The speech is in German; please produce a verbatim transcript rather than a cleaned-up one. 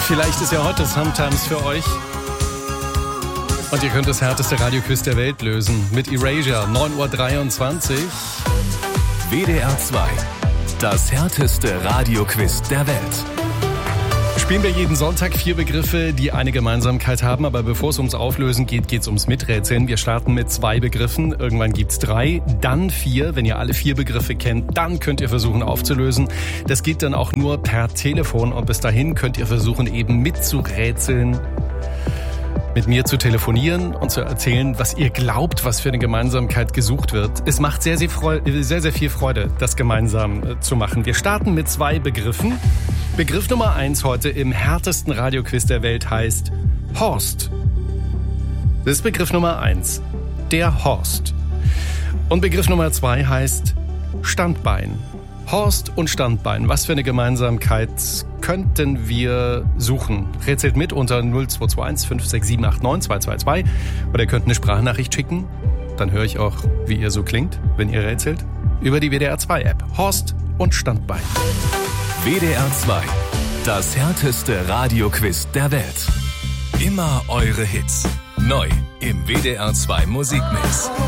Vielleicht ist ja heute Sometimes für euch. Und ihr könnt das härteste Radioquiz der Welt lösen. Mit Erasure, neun Uhr dreiundzwanzig. W D R zwei, das härteste Radioquiz der Welt. Spielen wir jeden Sonntag vier Begriffe, die eine Gemeinsamkeit haben. Aber bevor es ums Auflösen geht, geht es ums Miträtseln. Wir starten mit zwei Begriffen. Irgendwann gibt's drei, dann vier. Wenn ihr alle vier Begriffe kennt, dann könnt ihr versuchen aufzulösen. Das geht dann auch nur per Telefon. Und bis dahin könnt ihr versuchen, eben mitzurätseln, mit mir zu telefonieren und zu erzählen, was ihr glaubt, was für eine Gemeinsamkeit gesucht wird. Es macht sehr, sehr, Freude, sehr, sehr viel Freude, das gemeinsam zu machen. Wir starten mit zwei Begriffen. Begriff Nummer eins heute im härtesten Radioquiz der Welt heißt Horst. Das ist Begriff Nummer eins, der Horst. Und Begriff Nummer zwei heißt Standbein. Horst und Standbein, was für eine Gemeinsamkeit könnten wir suchen? Rätselt mit unter null zwei zwei eins fünf sechs sieben acht neun zwei zwei zwei oder ihr könnt eine Sprachnachricht schicken. Dann höre ich auch, wie ihr so klingt, wenn ihr rätselt. Über die W D R zwei App. Horst und Standbein. W D R zwei, das härteste Radioquiz der Welt. Immer eure Hits. Neu im W D R zwei Musikmix.